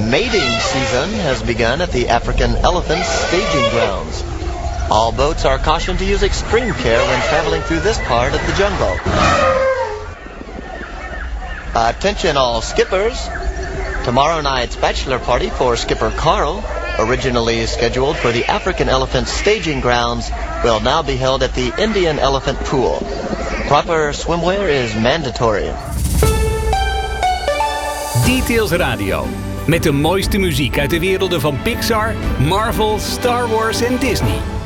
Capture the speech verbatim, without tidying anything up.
Mating season has begun at the African Elephant Staging Grounds. All boats are cautioned to use extreme care when traveling through this part of the jungle. Attention all skippers. Tomorrow night's bachelor party for Skipper Carl, originally scheduled for the African Elephant Staging Grounds, will now be held at the Indian Elephant Pool. Proper swimwear is mandatory. Details Radio. Met de mooiste muziek uit de werelden van Pixar, Marvel, Star Wars en Disney.